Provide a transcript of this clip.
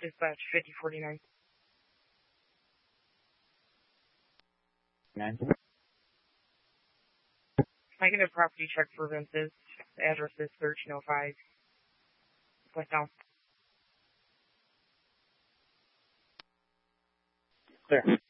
Dispatch 5049. 9. I get a property check for Vince's. The address is 1305. West down. Clear.